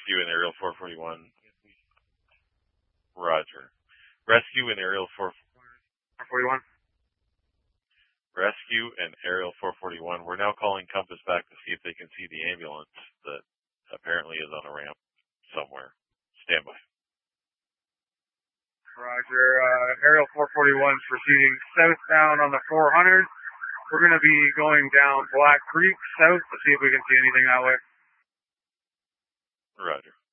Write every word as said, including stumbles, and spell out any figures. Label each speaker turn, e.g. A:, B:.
A: Rescue and Aerial four forty-one. Roger. Rescue and Aerial four forty-one. Rescue and Aerial four forty-one. We're now calling Compass back to see if they can see the ambulance that apparently is on a ramp somewhere. Stand by.
B: Roger. Uh, Aerial four forty-one is proceeding southbound on the four hundred. We're going to be going down Black Creek south to see if we can see anything that way.
A: Roger.